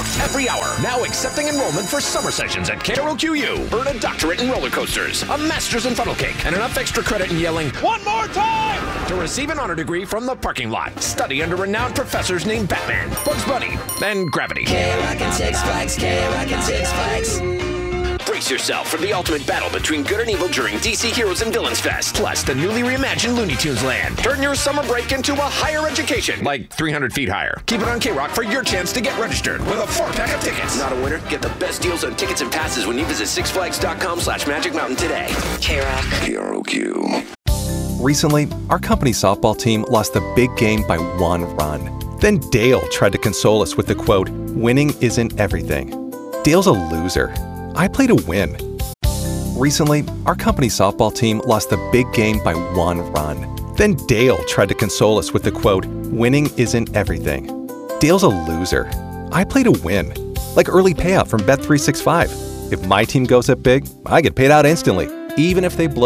every hour. Now accepting enrollment for summer sessions at KROQU. Earn a doctorate in roller coasters, a master's in funnel cake, and enough extra credit in yelling, "One more time!" to receive an honor degree from the parking lot. Study under renowned professors named Batman, Bugs Bunny, and Gravity. K-Rock and Six Flags, K-Rock and Six Flags. Brace yourself for the ultimate battle between good and evil during DC Heroes and Villains Fest, plus the newly reimagined Looney Tunes Land. Turn your summer break into a higher education, like 300 feet higher. Keep it on K-Rock for your chance to get registered with a 4-pack of tickets. Not a winner? Get the best deals on tickets and passes when you visit sixflags.com/Magic Mountain today. K-Rock. KROQ. Recently, our company softball team lost the big game by 1 run. Then Dale tried to console us with the quote, "Winning isn't everything." Dale's a loser. I play to win. Recently, our company softball team lost the big game by 1 run. Then Dale tried to console us with the quote, "Winning isn't everything." Dale's a loser. I play to win. Like early payout from Bet365. If my team goes up big, I get paid out instantly, even if they blow